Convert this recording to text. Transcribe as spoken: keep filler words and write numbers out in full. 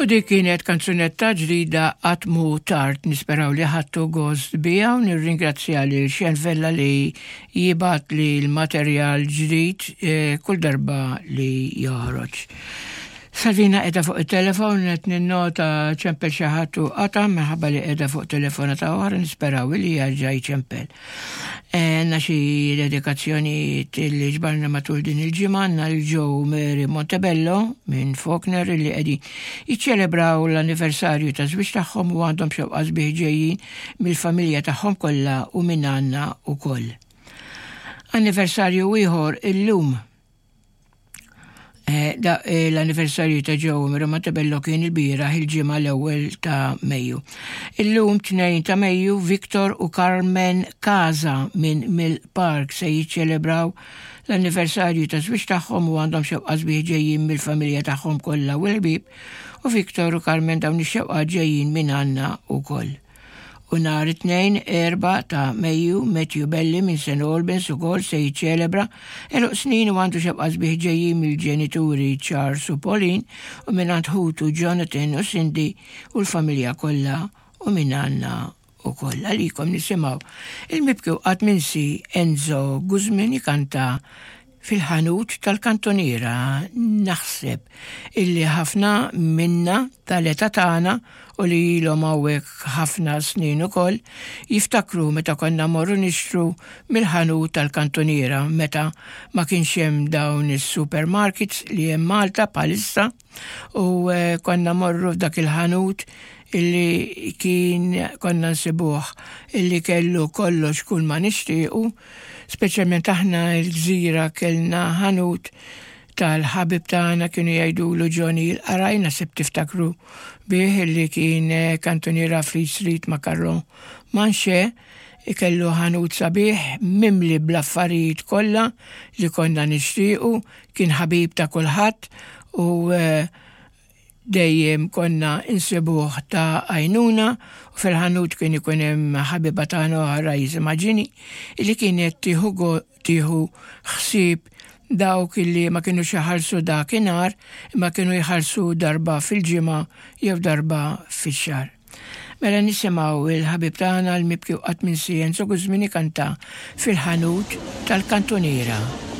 U dik kienet kanzunetta ġdida Għatmu Tard, nisperaw li ħattu gost bija u nirringrazzja li Xenfella li jibat li l-materjal ġdid eh, kull darba li joħroġ. Salvina edha fuq il-telefon, net ninnota ċempel xaħatu għata, meħabba li edha fuq telefona ta' uħra, nisperaw li jarġaj ċempel. Enna xie dedikazzjoni li ġbarna matul din il-ġimanna l-ġow Mary Montebello minn Faulkner li għedi jiċċelebraw l-anniversarju ta' żwieġ tagħhom u għandhom xewqa sbieħ ġejjin mill-familja tagħhom kollha u minn għandna wkoll. Anniversarju ieħor illum. Eh, da eh, l-anniversarju ta' ġew Mary Montebello kien il-bieraħ il-ġimgħa l-ewwel ta' Mejju. Illum tnejn ta' Mejju Victor u Carmen Casa minn Mill Park se jiċċelebraw l-anniversarju ta' żwieġ tagħhom u għandhom xewqa sbieħ ġejjin mill-familja tagħhom kollha u l-ħbieb u Victor u Carmen dawn ix-xewqa ġejjin minn għandna wkoll. U nhar it-tnejn erba' ta' Mejju Matthew Belli minn Saint Albans ukoll se jiċċelebra eluq snin u għandu xewqa sbieħ ġejjin mill-ġenituri Charles u Pauline u minn għand Ħutu Jonathan u Cindy u l-familja kollha u minn għandna ukoll. Għalikom nisimgħu il-mibkew qatt minsi Enzo Guzman jikanta fil-ħanut tal-kantoniera. Naħseb illi ħafna minna tal-età tagħna u li ilhom hawnhekk ħafna snin ukoll jiftakru meta konna morru nixtru mill-ħanut tal-kantoniera meta ma kienx hemm dawn is-supermarkets li hemm Malta bħalissa u eh, konna morru f'dak il-ħanut illi kien konna nsibuh illi kellu kollox kull ma nixtiequ, speċjalment aħna l-gżira kellna ħanut tal-ħabib tagħna kienu jgħidulu Johnny l-Qaraj, nasib tiftakru bih illi kien kantoniera Fleet Street Macarron Manxe, ikellu ħanut sabiħ mimli bl-affarijiet kollha li konna nixtiequ, kien ħabib ta' kulħadd u uh, dejjem konna insibuh ta' għajnuna u fil-ħanut kien ikun hemm ħabiba tagħna oħra jisimha Ġini li kienet tieħu tieħu ħsieb dawk illi ma kienu jħallsu dakinhar imma kienu jħallsu darba fil-ġimgħa jew darba fix-xahar. Mela nisimgħu il-ħabib tagħna l-mibkiew qatt minsi Enzo Guzman kanta fil-ħanut tal-kantoniera.